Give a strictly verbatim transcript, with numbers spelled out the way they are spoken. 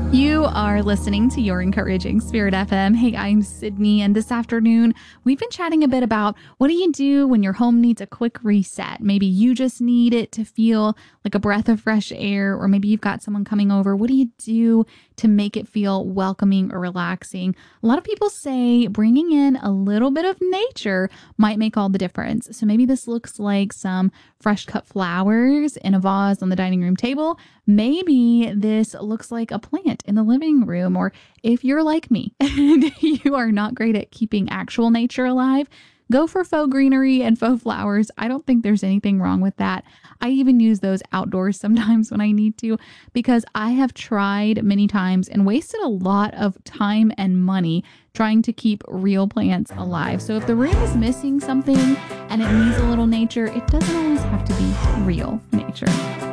You are listening to Your Encouraging Spirit F M. Hey, I'm Sydney, and this afternoon we've been chatting a bit about what do you do when your home needs a quick reset? Maybe you just need it to feel like a breath of fresh air, or maybe you've got someone coming over. What do you do to make it feel welcoming or relaxing? A lot of people say bringing in a little bit of nature might make all the difference. So maybe this looks like some fresh cut flowers in a vase on the dining room table. Maybe this looks like a plant in the living room. Or if you're like me and you are not great at keeping actual nature alive, go for faux greenery and faux flowers. I don't think there's anything wrong with that. I even use those outdoors sometimes when I need to, because I have tried many times and wasted a lot of time and money trying to keep real plants alive. So if the room is missing something and it needs a little nature, it doesn't always have to be real nature.